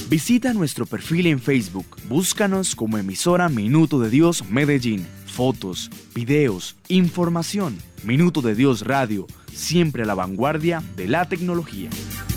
Visita nuestro perfil en Facebook. Búscanos como emisora Minuto de Dios Medellín. Fotos, videos, información. Minuto de Dios Radio, siempre a la vanguardia de la tecnología.